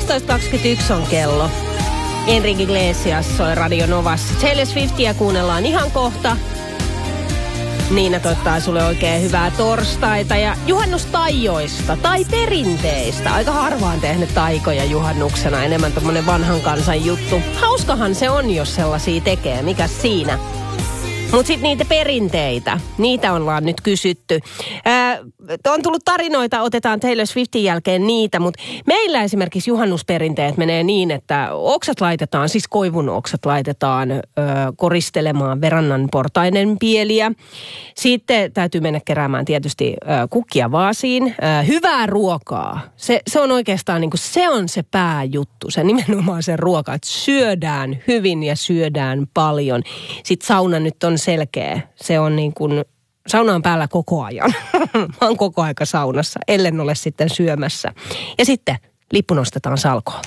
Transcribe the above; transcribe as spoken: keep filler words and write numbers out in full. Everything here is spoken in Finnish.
kuusitoista kaksikymmentäyksi on kello. Enrique Iglesias soi Radio Novassa. Taylor Swiftia kuunnellaan ihan kohta. Niina toivottaa sulle oikein hyvää torstaita ja juhannustaijoista tai perinteistä. Aika harvaan tehnyt taikoja juhannuksena, enemmän tommonen vanhan kansan juttu. Hauskahan se on, jos sellaisia tekee. Mikäs siinä? Mutta sitten niitä perinteitä, niitä ollaan nyt kysytty. Ää, on tullut tarinoita, otetaan Taylor Swiftin jälkeen niitä, mutta meillä esimerkiksi juhannusperinteet menee niin, että oksat laitetaan, siis koivun oksat laitetaan ö, koristelemaan verannan portaiden pieliä. Sitten täytyy mennä keräämään tietysti ö, kukkia vaasiin. Ö, hyvää ruokaa, se, se on oikeastaan niin kuin, se on se pääjuttu, se nimenomaan se ruoka, että syödään hyvin ja syödään paljon. Sitten sauna nyt on selkeä. Se on niin kuin, sauna on päällä koko ajan. Mä oon koko aika saunassa, ellen ole sitten syömässä. Ja sitten lippu nostetaan salkoon.